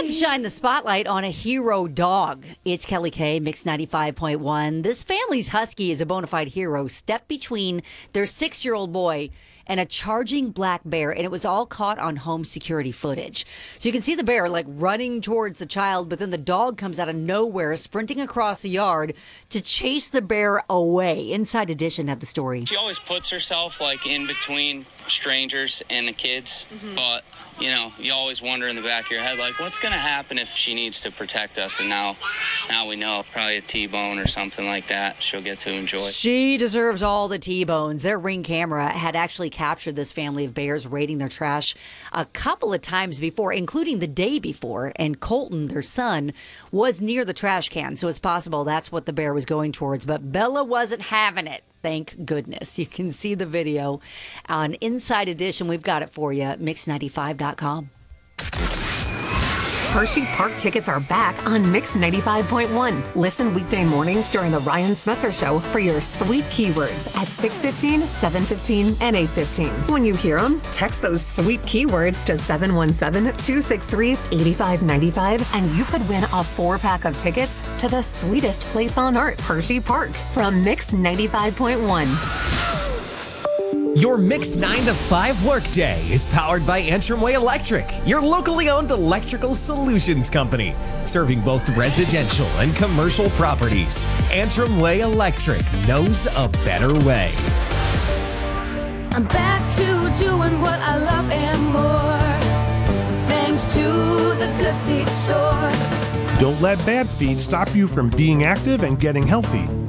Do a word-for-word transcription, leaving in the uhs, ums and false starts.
to shine the spotlight on a hero dog. It's Kelly Kay, Mix ninety-five point one. This family's husky is a bona fide hero, stepped between their six-year-old boy and a charging black bear, and it was all caught on home security footage. So you can see the bear like running towards the child, but then the dog comes out of nowhere, sprinting across the yard to chase the bear away. Inside Edition had the story. She always puts herself like in between strangers and the kids, mm-hmm. but you know, you always wonder in the back of your head, like, what's going to happen if she needs to protect us? And now, now we know, probably a T-bone or something like that she'll get to enjoy. She deserves all the T-bones. Their Ring camera had actually captured this family of bears raiding their trash a couple of times before, including the day before. And Colton, their son, was near the trash can, so it's possible that's what the bear was going towards. But Bella wasn't having it. Thank goodness. You can see the video on Inside Edition. We've got it for you at mix ninety-five dot com. Hershey Park tickets are back on Mix ninety-five point one. Listen weekday mornings during the Ryan Smetzer Show for your sweet keywords at six fifteen, seven fifteen, and eight fifteen. When you hear them, text those sweet keywords to seven one seven, two six three, eight five nine five, and you could win a four-pack of tickets to the sweetest place on earth, Hershey Park, from Mix ninety-five point one. Your Mix nine to five workday is powered by Antrim Way Electric, your locally owned electrical solutions company, serving both residential and commercial properties. Antrim Way Electric knows a better way. I'm back to doing what I love and more, thanks to the Good Feet store. Don't let bad feet stop you from being active and getting healthy.